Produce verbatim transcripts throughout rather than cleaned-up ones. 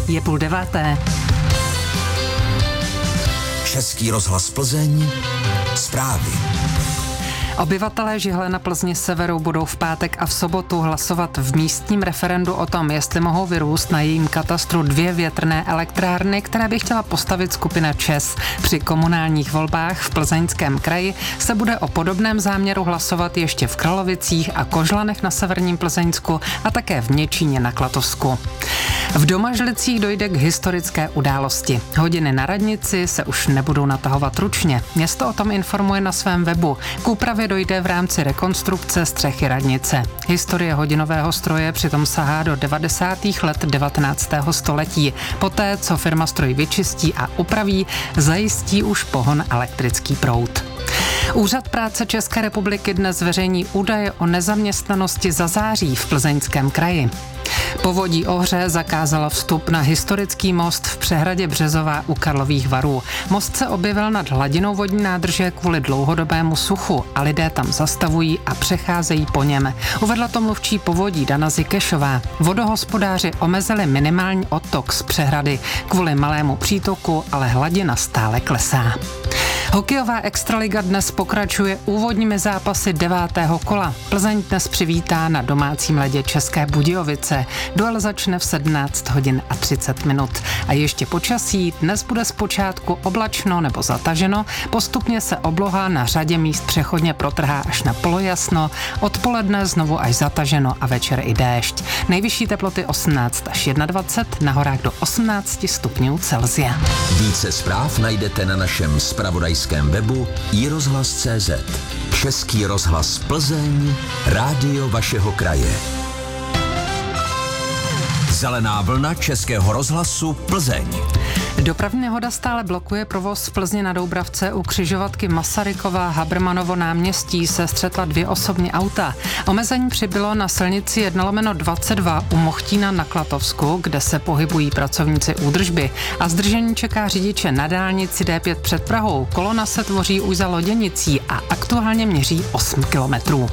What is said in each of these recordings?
je půl deváté. Český rozhlas Plzeň, zprávy. Obyvatelé Žihle na Plzni severu budou v pátek a v sobotu hlasovat v místním referendu o tom, jestli mohou vyrůst na jejím katastru dvě větrné elektrárny, které by chtěla postavit skupina ČEZ. Při komunálních volbách v Plzeňském kraji se bude o podobném záměru hlasovat ještě v Kralovicích a Kožlanech na severním Plzeňsku a také v Měčíně na Klatovsku. V Domažlicích dojde k historické události. Hodiny na radnici se už nebudou natahovat ručně. Město o tom informuje na svém webu. K úpravě dojde v rámci rekonstrukce střechy radnice. Historie hodinového stroje přitom sahá do devadesátých let devatenáctého století. Poté, co firma stroj vyčistí a upraví, zajistí už pohon elektrický proud. Úřad práce České republiky dnes zveřejní údaje o nezaměstnanosti za září v Plzeňském kraji. Povodí Ohře zakázala vstup na historický most v přehradě Březová u Karlových Varů. Most se objevil nad hladinou vodní nádrže kvůli dlouhodobému suchu a lidé tam zastavují a přecházejí po něm. Uvedla to mluvčí povodí Dana Zikešová. Vodohospodáři omezili minimální odtok z přehrady kvůli malému přítoku, ale hladina stále klesá. Hokejová extraliga dnes pokračuje úvodními zápasy devátého kola. Plzeň dnes přivítá na domácím ledě České Budějovice. Duel začne v sedmnáct hodin a třicet minut. A ještě počasí, dnes bude zpočátku oblačno nebo zataženo, postupně se obloha na řadě míst přechodně protrhá až na polojasno, odpoledne znovu až zataženo a večer i déšť. Nejvyšší teploty osmnáct až dvacet jedna, na horách do osmnáct stupňů Celsia. Více zpráv najdete na našem zpravodajském webu i rozhlas tečka cé zet. Český rozhlas Plzeň, rádio vašeho kraje. Zelená vlna Českého rozhlasu Plzeň. Dopravní nehoda stále blokuje provoz v Plzni na Doubravce. U křižovatky Masarykova Habermanovo náměstí se střetla dvě osobní auta. Omezení přibylo na silnici jedna lomeno dvacet dva u Mochtína na Klatovsku, kde se pohybují pracovníci údržby. A zdržení čeká řidiče na dálnici D pět před Prahou. Kolona se tvoří už za Loděnicí a aktuálně měří osm kilometrů.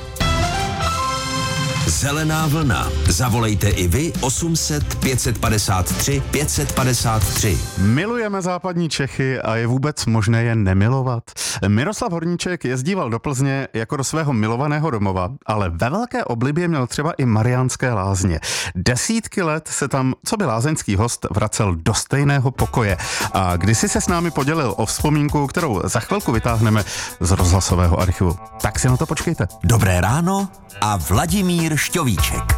Zelená vlna. Zavolejte i vy osm set pět padesát tři pět padesát tři. Milujeme západní Čechy a je vůbec možné je nemilovat? Miroslav Horníček jezdíval do Plzně jako do svého milovaného domova, ale ve velké oblibě měl třeba i Mariánské Lázně. Desítky let se tam, co by lázeňský host, vracel do stejného pokoje. A kdysi se s námi podělil o vzpomínku, kterou za chvilku vytáhneme z rozhlasového archivu. Tak si na to počkejte. Dobré ráno a Vladimír Šťovíček.